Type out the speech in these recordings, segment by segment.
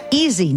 Easy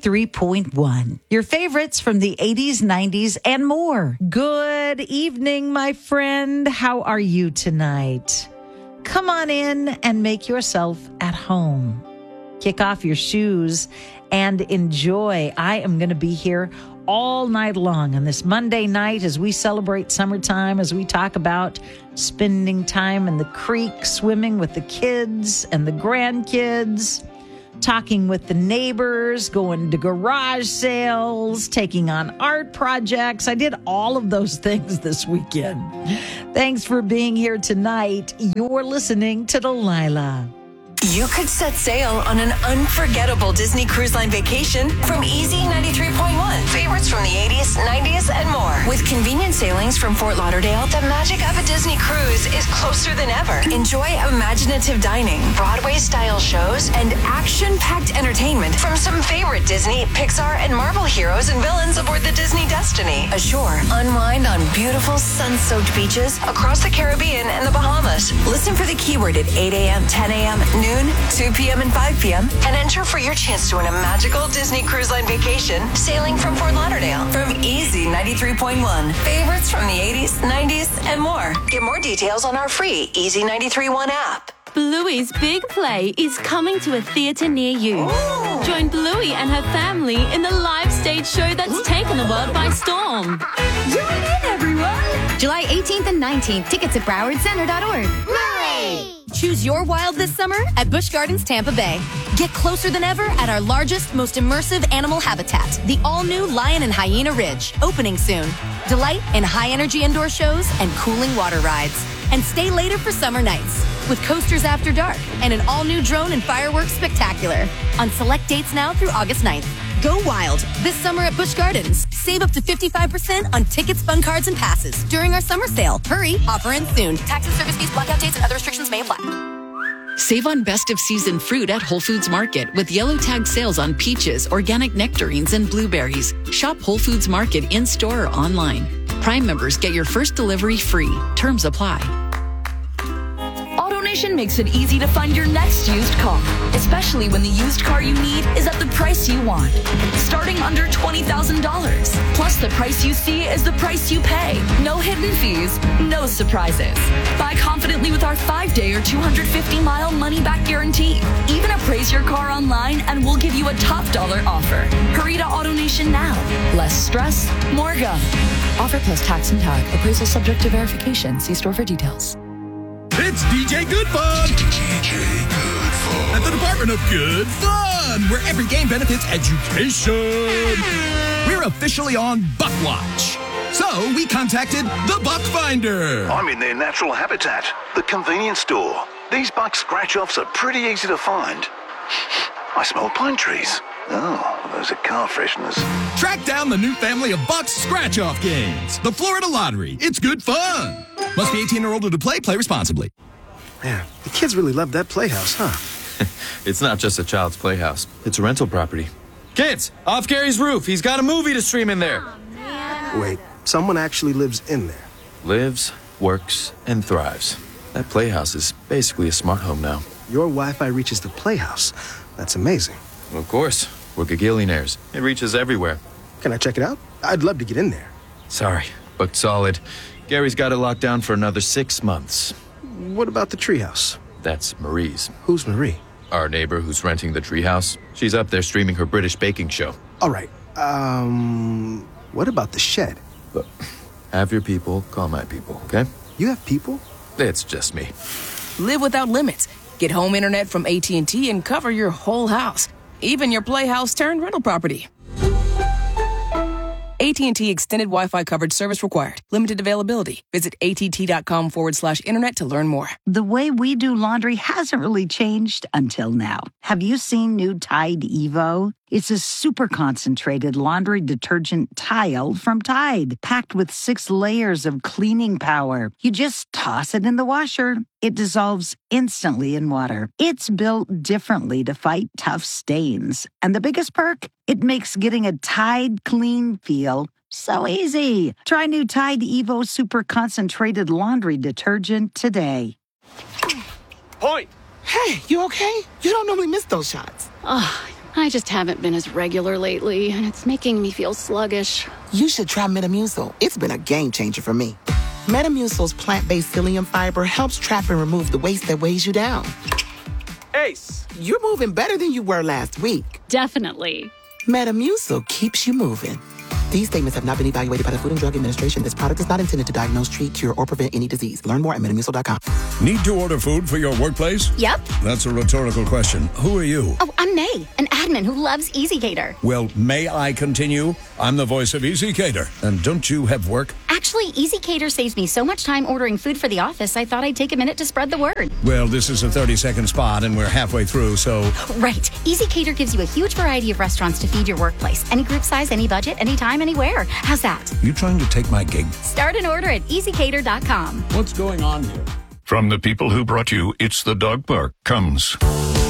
93.1. Your favorites from the 80s, 90s, and more. Good evening, my friend. How are you tonight? Come on in and make yourself at home. Kick off your shoes and enjoy. I am going to be here all night long on this Monday night as we celebrate summertime, as we talk about spending time in the creek, swimming with the kids and the grandkids, talking with the neighbors, going to garage sales, taking on art projects. I did all of those things this weekend. Thanks for being here tonight. You're listening to Delilah. You could set sail on an unforgettable Disney Cruise Line vacation from Easy 93.1. Favorites from the 80s, 90s, and more. With convenient sailings from Fort Lauderdale, the magic of a Disney cruise is closer than ever. Enjoy imaginative dining, Broadway-style shows, and action-packed entertainment from some favorite Disney, Pixar, and Marvel heroes and villains aboard the Disney Destiny. Ashore, unwind on beautiful sun-soaked beaches across the Caribbean and the Bahamas. Listen for the keyword at 8 a.m., 10 a.m., noon, 2 p.m. and 5 p.m. and enter for your chance to win a magical Disney Cruise Line vacation sailing from Fort Lauderdale from Easy 93.1. Favorites from the 80s, 90s, and more. Get more details on our free Easy 93.1 app. Bluey's Big Play is coming to a theatre near you. Ooh. Join Bluey and her family in the live stage show that's taken the world by storm. Join in, everyone! July 18th and 19th. Tickets at browardcenter.org. Hooray! Choose your wild this summer at Busch Gardens, Tampa Bay. Get closer than ever at our largest, most immersive animal habitat, the all-new Lion and Hyena Ridge, opening soon. Delight in high-energy indoor shows and cooling water rides. And stay later for summer nights with Coasters After Dark and an all-new drone and fireworks spectacular on select dates now through August 9th. Go wild this summer at Busch Gardens. Save up to 55% on tickets, fun cards, and passes during our summer sale. Hurry, offer ends soon. Tax and service fees, blackout dates, and other restrictions may apply. Save on best of season fruit at Whole Foods Market with yellow tag sales on peaches, organic nectarines, and blueberries. Shop Whole Foods Market in-store or online. Prime members get your first delivery free. Terms apply. AutoNation makes it easy to find your next used car, especially when the used car you need is at the price you want. Starting under $20,000. Plus, the price you see is the price you pay. No hidden fees, no surprises. Buy confidently with our 5-day or 250-mile money-back guarantee. Even appraise your car online and we'll give you a top dollar offer. Hurry to AutoNation now. Less stress, more go. Offer plus tax and tag. Appraisal subject to verification. See store for details. It's DJ Good Fun! DJ Good Fun! At the Department of Good Fun, where every game benefits education. We're officially on Buck Watch. So we contacted the Buck Finder. I'm in their natural habitat, the convenience store. These buck scratch-offs are pretty easy to find. I smell pine trees. Oh, those are car fresheners. Track down the new family of Buck's scratch-off games. The Florida Lottery. It's good fun. Must be 18 or older to play. Play responsibly. Man, the kids really love that playhouse, huh? It's not just a child's playhouse. It's a rental property. Kids, off Gary's roof. He's got a movie to stream in there. Wait, someone actually lives in there? Lives, works, and thrives. That playhouse is basically a smart home now. Your Wi-Fi reaches the playhouse. That's amazing. Of course. We're gagillionaires. It reaches everywhere. Can I check it out? I'd love to get in there. Sorry, booked solid. Gary's got it locked down for another 6 months. What about the treehouse? That's Marie's. Who's Marie? Our neighbor who's renting the treehouse. She's up there streaming her British baking show. All right. What about the shed? Look, have your people call my people, okay? You have people? It's just me. Live without limits. Get home internet from AT&T and cover your whole house. Even your playhouse turned rental property. AT&T Extended Wi-Fi coverage service required. Limited availability. Visit att.com/internet to learn more. The way we do laundry hasn't really changed until now. Have you seen new Tide Evo? It's a super concentrated laundry detergent tile from Tide, packed with 6 layers of cleaning power. You just toss it in the washer. It dissolves instantly in water. It's built differently to fight tough stains. And the biggest perk? It makes getting a Tide clean feel so easy. Try new Tide Evo Super Concentrated Laundry Detergent today. Point! Hey, you okay? You don't normally miss those shots. Oh, I just haven't been as regular lately, and it's making me feel sluggish. You should try Metamucil. It's been a game changer for me. Metamucil's plant-based psyllium fiber helps trap and remove the waste that weighs you down. Ace, you're moving better than you were last week. Definitely. Metamucil keeps you moving. These statements have not been evaluated by the Food and Drug Administration. This product is not intended to diagnose, treat, cure, or prevent any disease. Learn more at Metamucil.com. Need to order food for your workplace? Yep. That's a rhetorical question. Who are you? Oh, I'm May, an admin who loves EasyCater. Well, may I continue? I'm the voice of EasyCater. And don't you have work? Actually, EasyCater saves me so much time ordering food for the office, I thought I'd take a minute to spread the word. Well, this is a 30-second spot, and we're halfway through, so... Right. EasyCater gives you a huge variety of restaurants to feed your workplace. Any group size, any budget, anytime, anywhere. How's that? You trying to take my gig? Start an order at EasyCater.com. What's going on here? From the people who brought you It's the Dog Park comes...